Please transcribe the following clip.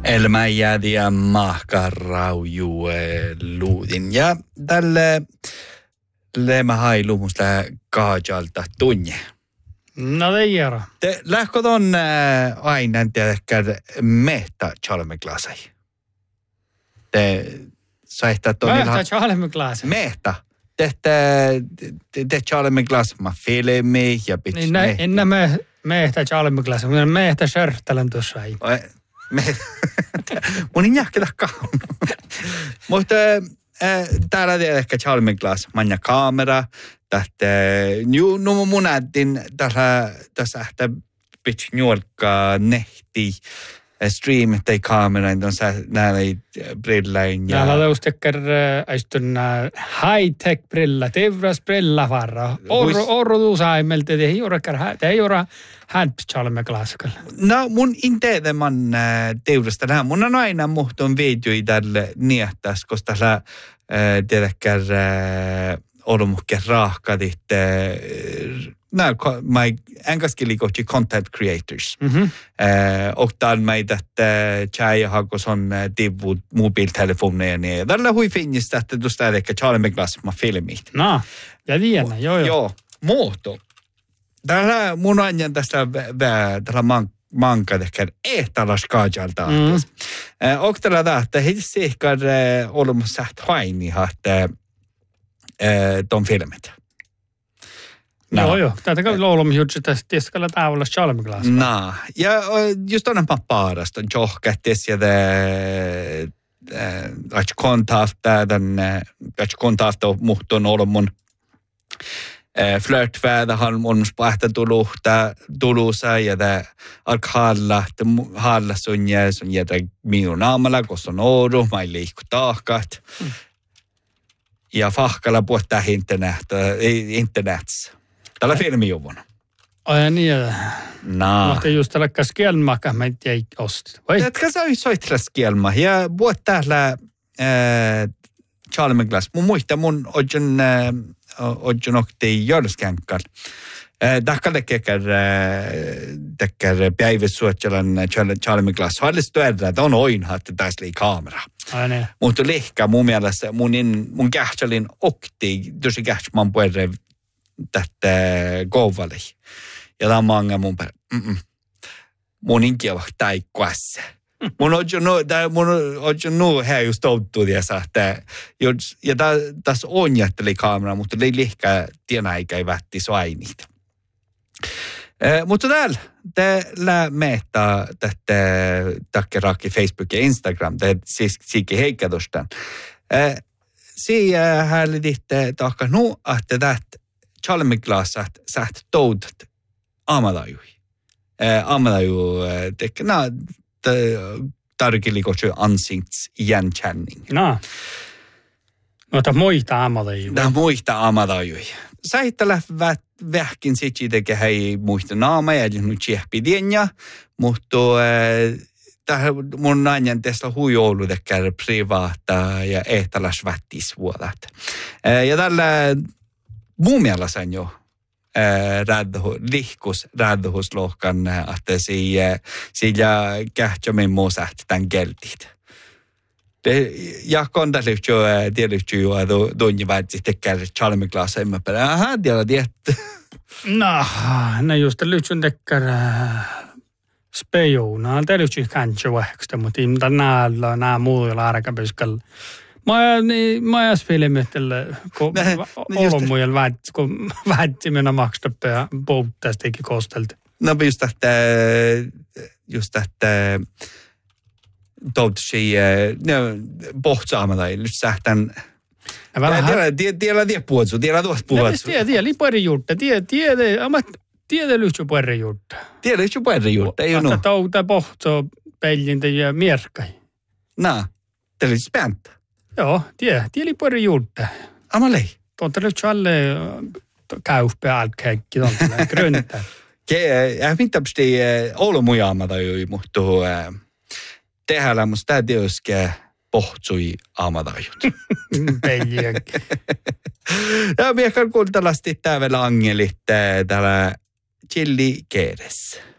Elmäjädiä mahkarauju luudin. Ja tälle lema hailu musta kaajalta tunne. No teijara. Te lähkö ton aina tiedäkään mehtä chalmeglasai. Te saitte ton mehtä chalmeglasai. Mehtä. Te chalmeglas ma filmi ja pitch. Niin ennä mehtä chalmeglasai. Minä mehtä sörtälän tuossa ei. Mun ei jähkellä kaunu. Mutta täällä tiedäkään chalmeglas manja kamera. Tähtä mun näytin tässä ähtä pitch nuolka nehti stream tai kamerain tuossa näillä brillain. Näillä taustekkar aistun high-tech brilla, tevras brilla varra. Orro tuusaimelta, te ei ora hämpps chalmeglaskalla. No mun inteedeman teurasta lähe. Mun on aina muhtun videoi tälle niehtäs, koska tällä tiedäkään olumukke raahkadit. Mä enkäskeli kohti content creators. Och meitä, että tjäjähakos on tivut mobiltelefoneja. Tällä hui finnistä, että tuosta edekkä chalmeglas ma filmit. No, ja tiedän, joo. Joo, muoto. Tällä mun ajan tästä tällä manka tehkään ehtala skaajalta. Och tällä tähtä hitsi ehkään olemassa säht haini, että ton filmit. No. Joo. Tätä kyllä olemme juttu tästä tieskalla tavalla chalmeglas. No. Ja just on paarasta on johkättis ja kontaafta muhtun olemun flörtväärdahan on pähtä tulusa ja alk halla sun jätä minun naamalla, koska on oru, mä ei liikku taahkat. Ja fahkalla puhuttaa internetissä. Tällä filmijuvun. Ai niin. No. Mutta just tällä skelmaka mä ei ostit. Jätkä sä soitella skelma. Ja puhut täällä chalmeglas. Mun muista mun odjon okti jörskänkkar. Tähkälle tekkär päiväsuotjalan chalmeglas. Hallistu edellä, että on oinha, että tässä oli kamera. Ai niin. Mutta lihkä mun mielestä mun kähtsalin okti, tosi kähtsman puhutaan tästä kouvali. Ja tämä on manga mun päin. Mun inkiä vaan taikkuassa. Mun on nu här just tottu tiesä, että ja tässä on jätteli kamera, mutta ei lihkä tienä eikä ei vätti soainit. Mutta täällä meitä tästä takkeraki Facebook ja Instagram, siis siikki heikkätostaan. Siinä häälititte takka nu, että tästä chalmeglasat säht toudat amadajui. Amadaju tekee, tarkiliko se ansikts igenkänning. No. Noita muita amadajui. Muita amadajui. Säittälä vähkin sitten tekee hei muista naama ja nyt tsehpidienja, mutta mun ajan tästä huijoulu tekee privaata ja ehtäläs vättisvuodat. Ja tällä mun mielestä on jo lihkusrädhuslohkan, että sillä kähtsämme muusaht tämän keltit. Ja kontalyhtsy tietysti jo tunnin väitsi tekee chalmeglas emme perä. Aha, tiedä tietty. No just lyhtsyn tekee spejouna. Tietysti kanssa vähäkstä, mutta imta nää muilla arkapyskalla. Mä jäs filmitelle, kun olomujel vähättimena makstapta ja pouttastikin kostelti. No just että toutsi pohtsaamata, nyt sähtän. Tiedä puhutsu. Tiedä pari juurta, tiedä lyhtsy pari juurta. Tiedä lyhtsy pari juurta, ei ole. Vasta touta pohtso pellintä ja mierkai. No, te oli späntä. Joo, tiedä pari juurta. Amalei. Tuolta lyhtsy alle käyppä alkäikki tuolta gröntä. Jag vet inte om det är olomujaamata ju, mutta tehdään musta täytyyskä pohtsui aamadajut. Peljäk. Ja miekään kuultalasti täällä angelit täällä chili keedes.